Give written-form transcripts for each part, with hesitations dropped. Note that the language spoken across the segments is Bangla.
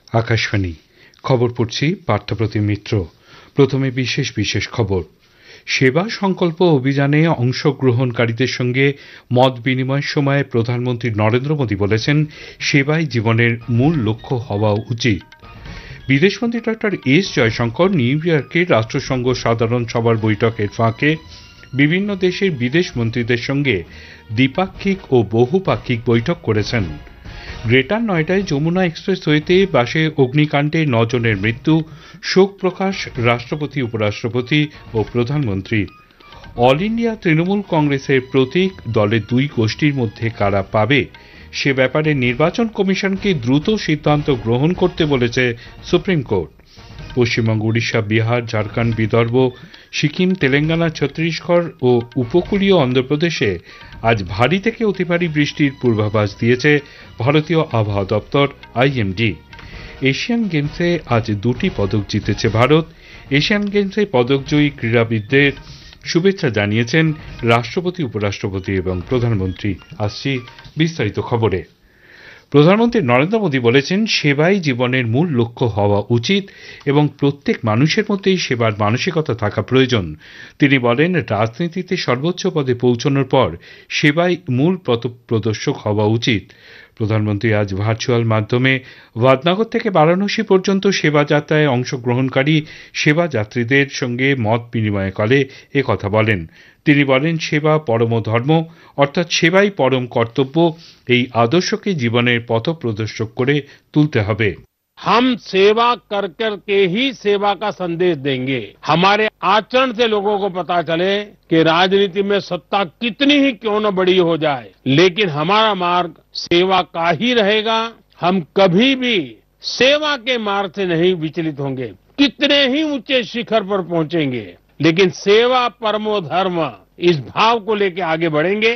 আকাশবাণী খবর পড়ছি পার্থপ্রতিম মিত্র। প্রথমে বিশেষ খবর। সেবা সংকল্প অভিযানে অংশগ্রহণকারীদের সঙ্গে মত বিনিময়ের সময় প্রধানমন্ত্রী নরেন্দ্র মোদী বলেছেন, সেবাই জীবনের মূল লক্ষ্য হওয়া উচিত। বিদেশমন্ত্রী ডক্টর এস জয়শঙ্কর নিউ ইয়র্কে রাষ্ট্রসংঘ সাধারণ সভার বৈঠকের ফাঁকে বিভিন্ন দেশের বিদেশ মন্ত্রীদের সঙ্গে দ্বিপাক্ষিক ও বহুপাক্ষিক বৈঠক করেছেন। গ্রেটার নয়ডায় যমুনা এক্সপ্রেসওয়েতে বাসে অগ্নিকাণ্ডে 9 জনের মৃত্যু, শোক প্রকাশ রাষ্ট্রপতি, উপরাষ্ট্রপতি ও প্রধানমন্ত্রী। অল ইন্ডিয়া তৃণমূল কংগ্রেসের প্রতীক দলের দুই গোষ্ঠীর মধ্যে কারা পাবে সে ব্যাপারে নির্বাচন কমিশনকে দ্রুত সিদ্ধান্ত গ্রহণ করতে বলেছে সুপ্রিম কোর্ট। পশ্চিমবঙ্গ, উড়িষ্যা, বিহার, ঝাড়খণ্ড, বিদর্ভ, সিকিম, তেলেঙ্গানা, ছত্তিশগড় ও উপকূলীয় অন্ধ্রপ্রদেশে আজ ভারী থেকে অতি ভারী বৃষ্টির পূর্বাভাস দিয়েছে ভারতীয় আবহাওয়া দপ্তর IMD। এশিয়ান গেমসে আজ 2টি পদক জিতেছে ভারত। এশিয়ান গেমসে পদকজয়ী ক্রীড়াবিদদের শুভেচ্ছা জানিয়েছেন রাষ্ট্রপতি, উপরাষ্ট্রপতি এবং প্রধানমন্ত্রী। আসছি বিস্তারিত খবরে। প্রধানমন্ত্রী নরেন্দ্র মোদী বলেছেন, সেবাই জীবনের মূল লক্ষ্য হওয়া উচিত এবং প্রত্যেক মানুষের মধ্যেই সেবার মানসিকতা থাকা প্রয়োজন। তিনি বলেন, রাজনীতিতে সর্বোচ্চ পদে পৌঁছানোর পর সেবাই মূল পথপ্রদর্শক হওয়া উচিত। প্রধানমন্ত্রী আজ ভার্চুয়াল মাধ্যমে ভাদনগর থেকে বারাণসী পর্যন্ত সেবা যাত্রায় অংশগ্রহণকারী সেবা যাত্রীদের সঙ্গে মত বিনিময় করে একথা বলেন। তিনি বলেন, সেবা পরম ধর্ম, অর্থাৎ সেবাই পরম কর্তব্য। এই আদর্শকে জীবনের পথপ্রদর্শক করে তুলতে হবে। हम सेवा कर कर के ही सेवा का संदेश देंगे। हमारे आचरण से लोगों को पता चले कि राजनीति में सत्ता कितनी ही क्यों न बड़ी हो जाए, लेकिन हमारा मार्ग सेवा का ही रहेगा। हम कभी भी सेवा के मार्ग से नहीं विचलित होंगे। कितने ही ऊंचे शिखर पर पहुंचेंगे, लेकिन सेवा परमो धर्म इस भाव को लेकर आगे बढ़ेंगे।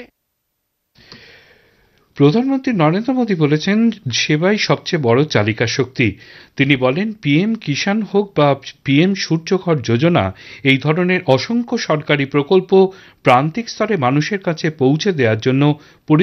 প্রধানমন্ত্রী নরেন্দ্র মোদী বলেছেন, সেবাই সবচেয়ে বড় চালিকা শক্তি। তিনি বলেন, PM কিষাণ হোক বা PM সূর্যঘর যোজনা, এই ধরনের অসংখ্য সরকারি প্রকল্প প্রান্তিক স্তরে মানুষের কাছে পৌঁছে দেওয়ার জন্য